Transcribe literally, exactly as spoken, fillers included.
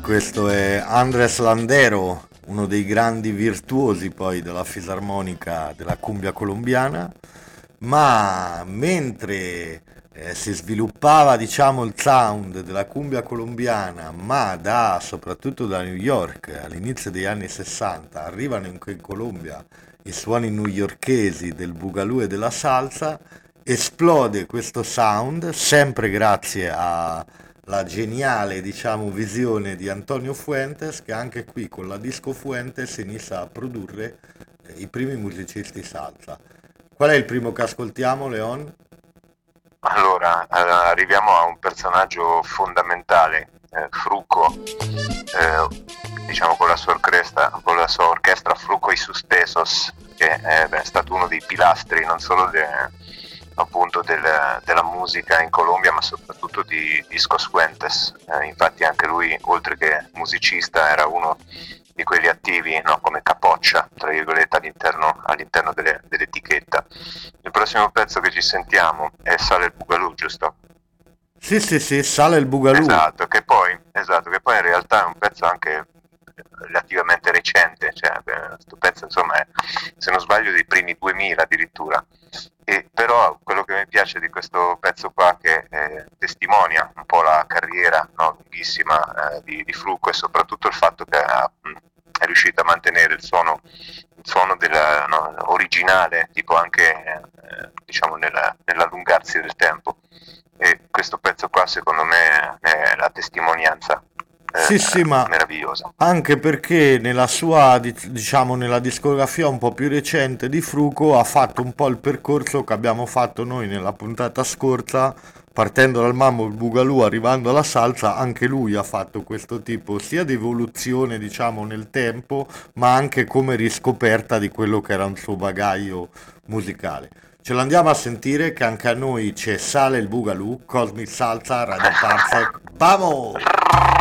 Questo è Andres Landero, uno dei grandi virtuosi poi della fisarmonica della cumbia colombiana, ma mentre eh, si sviluppava, diciamo, il sound della cumbia colombiana, ma da soprattutto da New York all'inizio degli anni sessanta arrivano in, in Colombia i suoni newyorkesi del boogaloo e della salsa, esplode questo sound sempre grazie a la geniale, diciamo, visione di Antonio Fuentes, che anche qui con la Disco Fuentes inizia a produrre eh, i primi musicisti salsa. Qual è il primo che ascoltiamo, Leon? Allora, eh, arriviamo a un personaggio fondamentale, eh, Fruco, eh, diciamo con la sua orchestra, con la sua orchestra Fruco y sus Tesos, che è, beh, è stato uno dei pilastri non solo de, appunto del, della musica in Colombia, ma soprattutto di Discos Fuentes. Eh, infatti anche lui, oltre che musicista, era uno di quelli attivi, no, come capoccia, tra virgolette, all'interno, all'interno delle, dell'etichetta. Il prossimo pezzo che ci sentiamo è Sale il Bugalù, giusto? Sì, sì, sì, sale il boogaloo. Esatto, che poi, esatto, che poi in realtà è un pezzo anche relativamente recente, cioè questo pezzo insomma è, se non sbaglio, dei primi duemila addirittura. E però quello che mi piace di questo pezzo qua, che eh, testimonia un po' la carriera, no, lunghissima, eh, di, di Fruco, e soprattutto il fatto che ha, mh, è riuscito a mantenere il suono, il suono della, no, originale, tipo anche eh, diciamo nella, nell'allungarsi del tempo. E questo pezzo qua secondo me è la testimonianza Sì, sì, eh, ma meravigliosa. anche perché nella sua, di- diciamo, nella discografia un po' più recente di Fruco ha fatto un po' il percorso che abbiamo fatto noi nella puntata scorsa, partendo dal Mambo il Boogaloo, arrivando alla salsa, anche lui ha fatto questo tipo sia di evoluzione, diciamo, nel tempo, ma anche come riscoperta di quello che era un suo bagaglio musicale. Ce l'andiamo a sentire che anche a noi c'è Sale il Boogaloo, Cosmic Salsa, Radio Parsec, vamos!